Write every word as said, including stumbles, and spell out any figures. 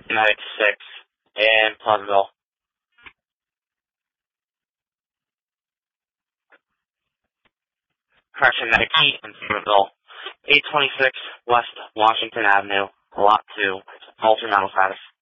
Medic six in Pleasantville. Correction, Medic eight in Pleasantville. eight twenty-six West Washington Avenue, Lot two, alternative status.